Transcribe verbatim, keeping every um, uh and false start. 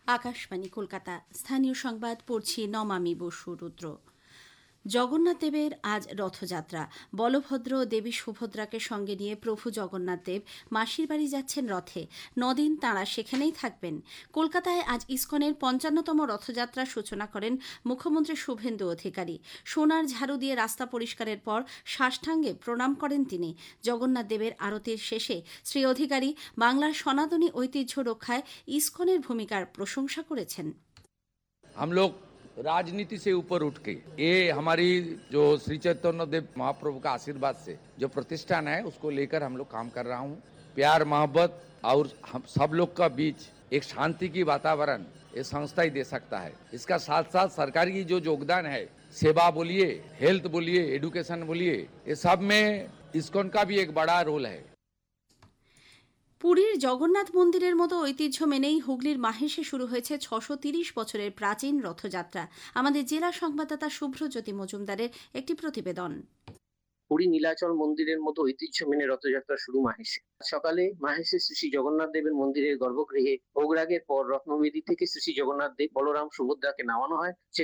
আকাশবাণী কলকাতা। স্থানীয় সংবাদ পড়ছি নমামি বসু রুদ্র। জগন্নাথ দেবের আজ রথযাত্রা। বলভদ্র ও দেবী সুভদ্রাকে সঙ্গে নিয়ে প্রভু জগন্নাথ দেব মাসির বাড়ি যাচ্ছেন রথে। নদিন তাঁরা সেখানেই থাকবেন। কলকাতায় আজ ইসকনের পঞ্চান্নতম রথযাত্রার সূচনা করেন মুখ্যমন্ত্রী শুভেন্দু অধিকারী। সোনার ঝাড়ু দিয়ে রাস্তা পরিষ্কারের পর সাষ্টাঙ্গে প্রণাম করেন তিনি। জগন্নাথ দেবের আরতির শেষে শ্রী অধিকারী বাংলার সনাতনী ঐতিহ্য রক্ষায় ইসকনের ভূমিকার প্রশংসা করেছেন। हम लोग राजनीति से ऊपर उठ के ये हमारी जो श्री चैतन्य देव महाप्रभु का आशीर्वाद से जो प्रतिष्ठान है उसको लेकर हम लोग काम कर रहा हूँ। प्यार मोहब्बत और हम सब लोग का बीच एक शांति की वातावरण ये संस्था ही दे सकता है। इसका साथ साथ सरकार की जो योगदान है, सेवा बोलिए, हेल्थ बोलिए, एडुकेशन बोलिए, ये सब में इस्कॉन का भी एक बड़ा रोल है। পুরীর জগন্নাথ মন্দিরের মতো ঐতিহ্য মেনেই হুগলির মাহেশে শুরু হয়েছে ছশো তিরিশ বছরের প্রাচীন রথযাত্রা। আমাদের জেলা সংবাদদাতা শুভ্রজ্যোতি মজুমদারের একটি প্রতিবেদন। পুরী নীলাচল মন্দিরের মতো ঐতিহ্য মেনে রথযাত্রা শুরু মাহেশে। সকালে মাহেশে শ্রী শ্রী জগন্নাথ দেবের মন্দিরের গর্ভগৃহে ভোগরাগের পর রত্নবেদী থেকে শ্রী শ্রী জগন্নাথ দেব, বলরাম, সুভদ্রাকে নামানো হয়।